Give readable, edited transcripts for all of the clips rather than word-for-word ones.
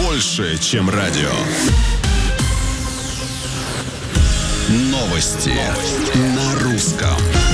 больше, чем радио. Новости на русском.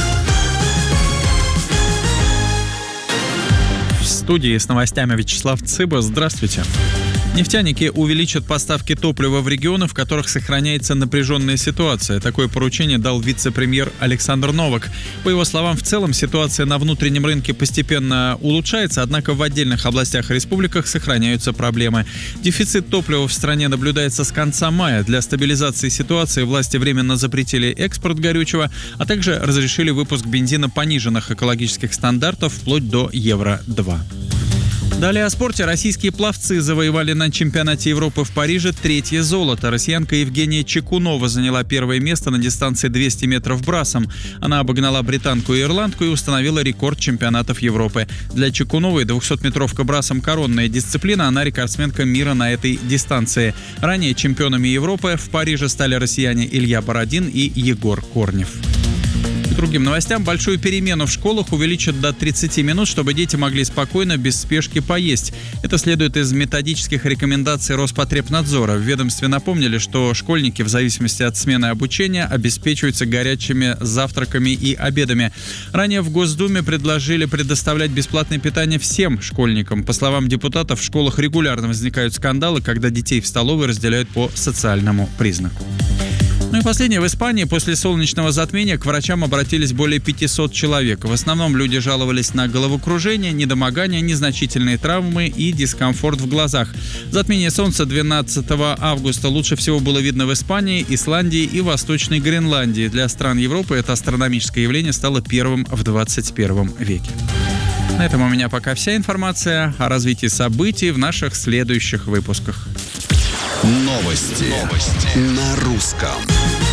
В студии с новостями Вячеслав Цыба. Здравствуйте. Нефтяники увеличат поставки топлива в регионы, в которых сохраняется напряженная ситуация. Такое поручение дал вице-премьер Александр Новак. По его словам, в целом ситуация на внутреннем рынке постепенно улучшается, однако в отдельных областях и республиках сохраняются проблемы. Дефицит топлива в стране наблюдается с конца мая. Для стабилизации ситуации власти временно запретили экспорт горючего, а также разрешили выпуск бензина пониженных экологических стандартов вплоть до Евро-2. Далее о спорте. Российские пловцы завоевали на чемпионате Европы в Париже 3-е золото. Россиянка Евгения Чекунова заняла 1-е место на дистанции 200 метров брасом. Она обогнала британку и ирландку и установила рекорд чемпионатов Европы. Для Чекуновой 200-метровка брасом коронная дисциплина, она рекордсменка мира на этой дистанции. Ранее чемпионами Европы в Париже стали россияне Илья Бородин и Егор Корнев. К другим новостям. Большую перемену в школах увеличат до 30 минут, чтобы дети могли спокойно, без спешки поесть. Это следует из методических рекомендаций Роспотребнадзора. В ведомстве напомнили, что школьники в зависимости от смены обучения обеспечиваются горячими завтраками и обедами. Ранее в Госдуме предложили предоставлять бесплатное питание всем школьникам. По словам депутатов, в школах регулярно возникают скандалы, когда детей в столовой разделяют по социальному признаку. Ну и последнее. В Испании после солнечного затмения к врачам обратились более 500 человек. В основном люди жаловались на головокружение, недомогание, незначительные травмы и дискомфорт в глазах. Затмение Солнца 12 августа лучше всего было видно в Испании, Исландии и Восточной Гренландии. Для стран Европы это астрономическое явление стало первым в 21 веке. На этом у меня пока вся информация. О развитии событий в наших следующих выпусках. Новости на русском.